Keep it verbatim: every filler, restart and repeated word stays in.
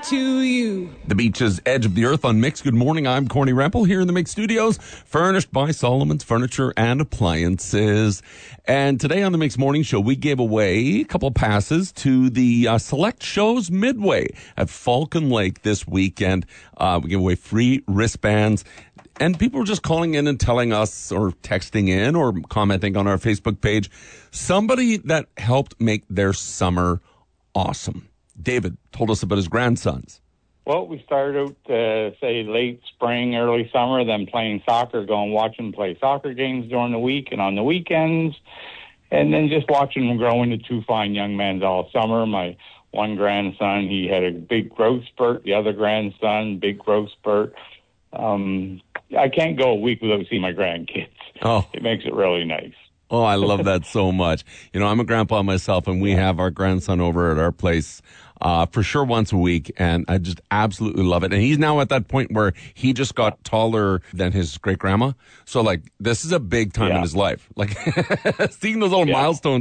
to you. The beach is Edge of the Earth on Mix. Good morning. I'm Corny Rempel here in the Mix Studios, furnished by Solomon's Furniture and Appliances. And today on the Mix Morning Show, we gave away a couple of passes to the uh, Select Shows Midway at Falcon Lake this weekend. Uh, we gave away free wristbands. And people were just calling in and telling us, or texting in, or commenting on our Facebook page, somebody that helped make their summer awesome. David told us about his grandsons. Well, we started out, uh, say, late spring, early summer, then playing soccer, going watching play soccer games during the week and on the weekends, and then just watching them grow into two fine young men all summer. My one grandson, he had a big growth spurt. The other grandson, big growth spurt. Um, I can't go a week without seeing my grandkids. Oh. It makes it really nice. Oh, I love that so much. You know, I'm a grandpa myself, and we have our grandson over at our place uh, for sure once a week, and I just absolutely love it. And he's now at that point where he just got taller than his great-grandma. So, like, this is a big time yeah. in his life. Like, seeing those little yeah. milestones